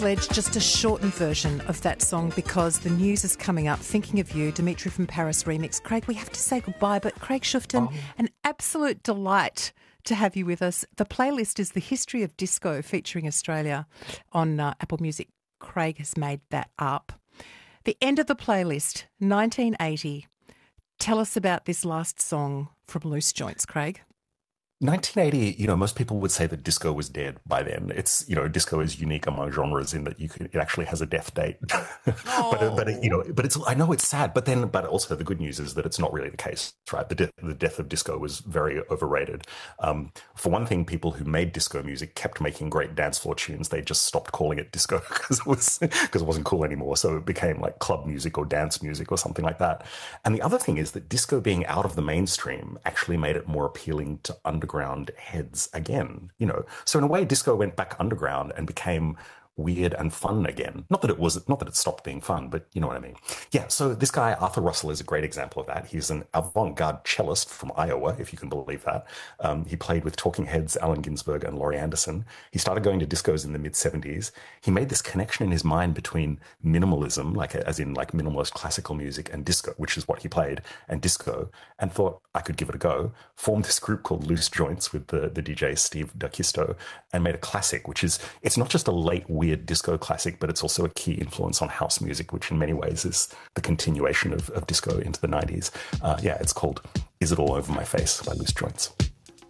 Sledge, just a shortened version of that song because the news is coming up. Thinking of You, Dimitri from Paris remix. Craig, we have to say goodbye, but Craig Shufton, an absolute delight to have you with us. The playlist is The History of Disco featuring Australia on Apple Music. Craig has made that up. The end of the playlist, 1980. Tell us about this last song from Loose Joints, Craig. 1980, most people would say that disco was dead by then. It's, disco is unique among genres in that it actually has a death date. But it's, I know it's sad, but also the good news is that it's not really the case, right? The death of disco was very overrated. For one thing, people who made disco music kept making great dance floor tunes. They just stopped calling it disco because it wasn't cool anymore. So it became like club music or dance music or something like that. And the other thing is that disco being out of the mainstream actually made it more appealing to underground heads again, So in a way, disco went back underground and became weird and fun again. Not that it stopped being fun, but you know what I mean. Yeah, so this guy, Arthur Russell, is a great example of that. He's an avant-garde cellist from Iowa, if you can believe that. He played with Talking Heads, Allen Ginsberg, and Laurie Anderson. He started going to discos in the mid-70s. He made this connection in his mind between minimalism, as in minimalist classical music, and disco, which is what he played, and disco, and thought I could give it a go. Formed this group called Loose Joints with the DJ Steve D'Acquisto, and made a classic, it's not just a late weird disco classic, but it's also a key influence on house music, which in many ways is the continuation of disco into the 90s. It's called Is It All Over My Face by Loose Joints.